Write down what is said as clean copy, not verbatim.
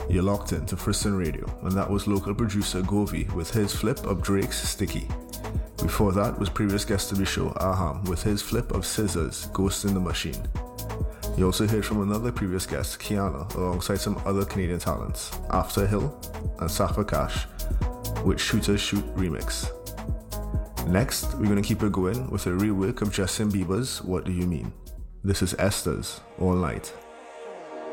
You're locked into Friston Radio, and that was local producer Govey with his flip of Drake's Sticky. Before that was previous guest to the show, Aham, with his flip of Scissors, Ghost in the Machine. You also heard from another previous guest, Kiana, alongside some other Canadian talents, After Hill and Safa Cash, with Shooters Shoot remix. Next, we're going to keep it going with a rework of Justin Bieber's What Do You Mean? This is Esther's All Night.